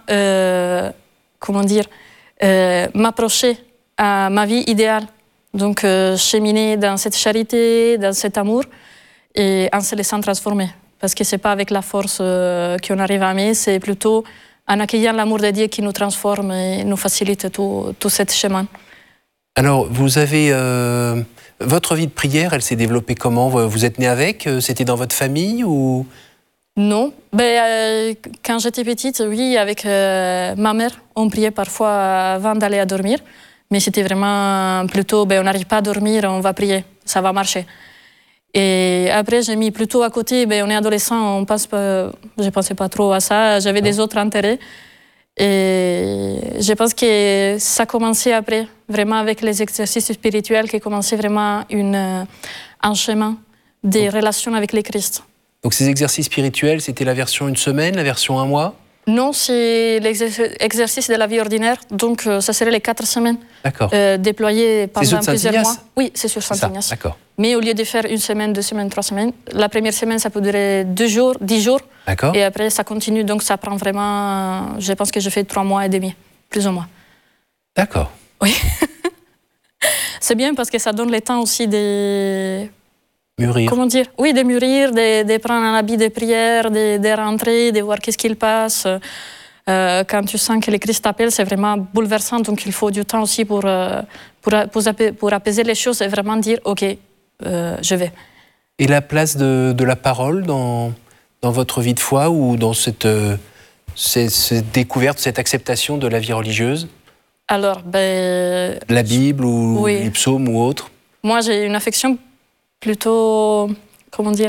comment dire, m'approcher à ma vie idéale. Donc, cheminer dans cette charité, dans cet amour, et en se laissant transformer. Parce que ce n'est pas avec la force qu'on arrive à aimer, c'est plutôt en accueillant l'amour de Dieu qui nous transforme et nous facilite tout ce chemin. Alors, vous avez... votre vie de prière, elle s'est développée comment? Vous êtes né avec? C'était dans votre famille ou... Non. Quand j'étais petite, oui, avec ma mère, on priait parfois avant d'aller à dormir. Mais c'était vraiment plutôt, on n'arrive pas à dormir, on va prier, ça va marcher. Et après, j'ai mis plutôt à côté, on est adolescent, je ne pensais pas trop à ça, j'avais des autres intérêts. Et je pense que ça commençait après, vraiment avec les exercices spirituels, qui commençaient vraiment un chemin des relations avec le Christ. Donc ces exercices spirituels, c'était la version 1 semaine, la version 1 mois? Non, c'est l'exercice de la vie ordinaire, donc ça serait les 4 semaines déployées pendant plusieurs mois. Oui, c'est sur Saint-Ignace. D'accord. Mais au lieu de faire 1 semaine, 2 semaines, 3 semaines, la première semaine, ça peut durer 2 jours, 10 jours. D'accord. Et après, ça continue, donc ça prend vraiment, je pense que je fais 3 mois et demi, plus ou moins. D'accord. Oui. C'est bien parce que ça donne le temps aussi de... Mûrir. Comment dire? Oui, de mûrir, de prendre un habit de prière, de rentrer, de voir qu'est-ce qu'il passe. Quand tu sens que le Christ t'appelle, c'est vraiment bouleversant, donc il faut du temps aussi pour apaiser les choses et vraiment dire « Ok, je vais ». Et la place de la parole dans votre vie de foi ou dans cette découverte, cette acceptation de la vie religieuse? Alors, la Bible ou oui. Les psaumes ou autres? Moi, j'ai une affection plutôt, comment dire,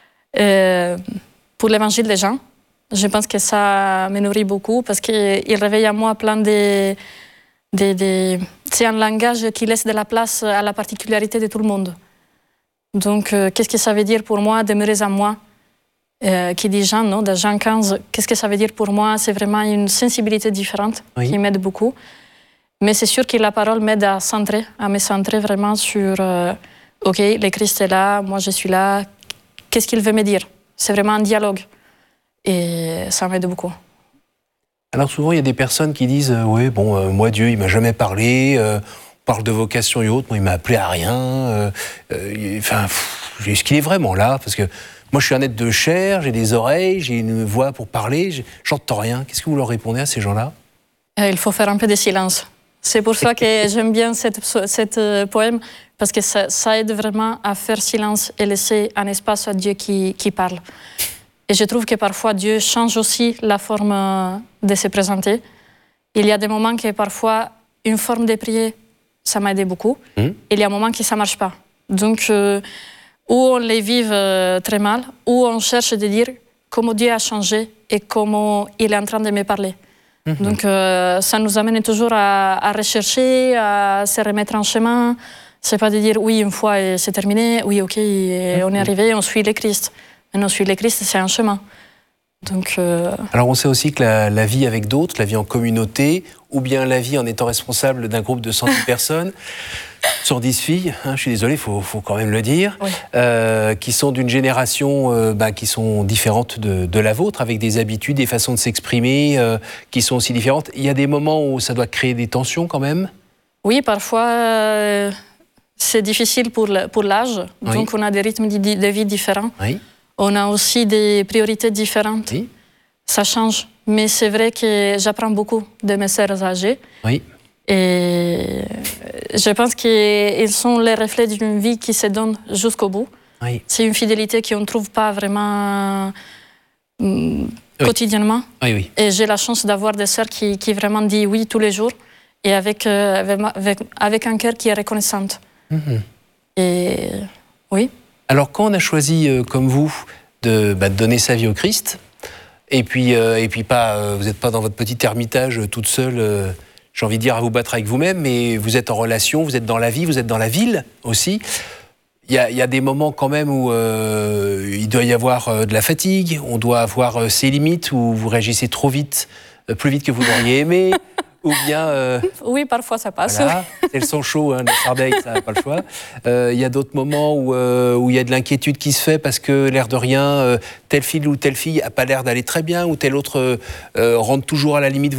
pour l'évangile des gens. Je pense que ça me nourrit beaucoup parce qu'il réveille en moi plein de c'est un langage qui laisse de la place à la particularité de tout le monde. Donc, qu'est-ce que ça veut dire pour moi, demeurer en moi, qui dit Jean, non, de Jean 15, qu'est-ce que ça veut dire pour moi? C'est vraiment une sensibilité différente qui m'aide beaucoup. Mais c'est sûr que la parole m'aide à me centrer vraiment sur... OK, le Christ est là, moi je suis là. Qu'est-ce qu'il veut me dire? C'est vraiment un dialogue. Et ça m'aide beaucoup. Alors souvent, il y a des personnes qui disent oui, moi, Dieu, il m'a jamais parlé. On parle de vocation et autres. Moi, il m'a appelé à rien. Est-ce qu'il est vraiment là? Parce que moi, je suis un être de chair, j'ai des oreilles, j'ai une voix pour parler. J'entends rien. Qu'est-ce que vous leur répondez à ces gens-là? Il faut faire un peu de silence. C'est pour ça que j'aime bien cette poème, parce que ça aide vraiment à faire silence et laisser un espace à Dieu qui parle. Et je trouve que parfois Dieu change aussi la forme de se présenter. Il y a des moments que parfois, une forme de prière, ça m'a aidé beaucoup. Et il y a un moment que ça ne marche pas. Donc, où on les vive très mal, où on cherche de dire comment Dieu a changé et comment il est en train de me parler. Donc, ça nous amène toujours à rechercher, à se remettre en chemin. C'est pas de dire oui, une fois et c'est terminé, oui, ok, et on est arrivé, on suit le Christ. Mais non, suivre le Christ, c'est un chemin. Donc, Alors, on sait aussi que la vie avec d'autres, la vie en communauté, ou bien la vie en étant responsable d'un groupe de 110 personnes, 110 filles, je suis désolé, il faut quand même le dire, oui. Qui sont d'une génération qui sont différentes de la vôtre, avec des habitudes, des façons de s'exprimer qui sont aussi différentes. Il y a des moments où ça doit créer des tensions quand même? Oui, parfois, c'est difficile pour l'âge, oui. Donc on a des rythmes de vie différents. Oui. On a aussi des priorités différentes. Oui. Ça change. Mais c'est vrai que j'apprends beaucoup de mes sœurs âgées. Oui. Et je pense qu'ils sont les reflets d'une vie qui se donne jusqu'au bout. Oui. C'est une fidélité qu'on ne trouve pas vraiment quotidiennement. Oui, oui. Et j'ai la chance d'avoir des sœurs qui vraiment disent oui tous les jours et avec un cœur qui est reconnaissante. Et oui. Alors, quand on a choisi, comme vous, de donner sa vie au Christ, et puis vous n'êtes pas dans votre petit ermitage toute seule, j'ai envie de dire, à vous battre avec vous-même, mais vous êtes en relation, vous êtes dans la vie, vous êtes dans la ville aussi. Il y a des moments quand même où il doit y avoir de la fatigue, on doit avoir ses limites, où vous réagissez trop vite, plus vite que vous l'auriez aimé, Ou bien... Oui, parfois ça passe. Voilà, c'est le sang chaud, hein, de Sardaigne, ça n'a pas le choix. Il y a d'autres moments où il y a de l'inquiétude qui se fait parce que, l'air de rien, tel fil ou telle fille n'a pas l'air d'aller très bien ou tel autre rentre toujours à la limite